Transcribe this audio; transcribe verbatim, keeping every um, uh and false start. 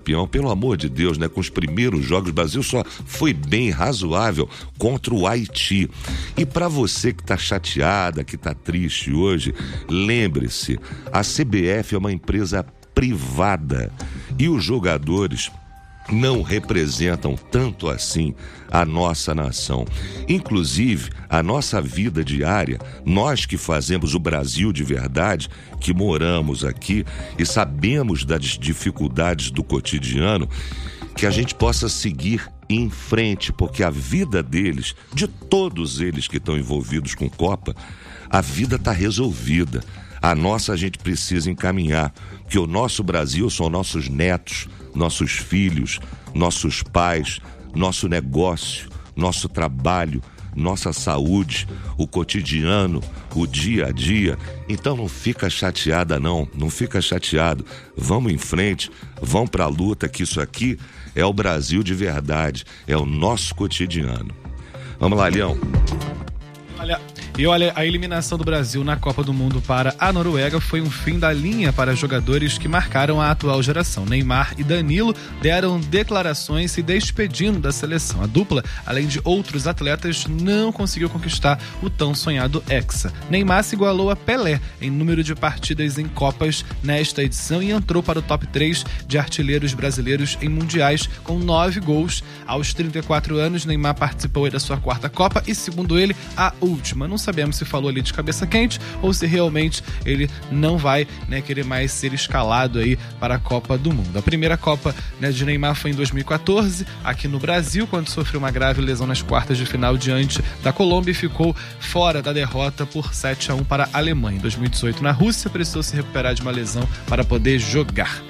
campeão, pelo amor de Deus, né? Com os primeiros jogos, o Brasil só foi bem razoável contra o Haiti. E para você que tá chateada, que tá triste hoje, lembre-se, a C B F é uma empresa privada e os jogadores não representam tanto assim a nossa nação. Inclusive, a nossa vida diária, nós que fazemos o Brasil de verdade, que moramos aqui e sabemos das dificuldades do cotidiano, que a gente possa seguir em frente, porque a vida deles, de todos eles que estão envolvidos com Copa, a vida está resolvida. A nossa a gente precisa encaminhar, porque o nosso Brasil são nossos netos, nossos filhos, nossos pais, nosso negócio, nosso trabalho, nossa saúde, o cotidiano, o dia a dia. Então não fica chateada não, não fica chateado. Vamos em frente, vamos pra luta, que isso aqui é o Brasil de verdade, é o nosso cotidiano. Vamos lá, Leão. Olha, e olha, a eliminação do Brasil na Copa do Mundo para a Noruega foi um fim da linha para jogadores que marcaram a atual geração. Neymar e Danilo deram declarações se despedindo da seleção. A dupla, além de outros atletas, não conseguiu conquistar o tão sonhado Hexa. Neymar se igualou a Pelé em número de partidas em Copas nesta edição e entrou para o top três de artilheiros brasileiros em mundiais com nove gols. Aos trinta e quatro anos, Neymar participou da sua quarta Copa e, segundo ele, a última. Não sabemos se falou ali de cabeça quente ou se realmente ele não vai, né, querer mais ser escalado aí para a Copa do Mundo. A primeira Copa, né, de Neymar foi em dois mil e quatorze, aqui no Brasil, quando sofreu uma grave lesão nas quartas de final diante da Colômbia e ficou fora da derrota por sete a um para a Alemanha. Em dois mil e dezoito, na Rússia, precisou se recuperar de uma lesão para poder jogar.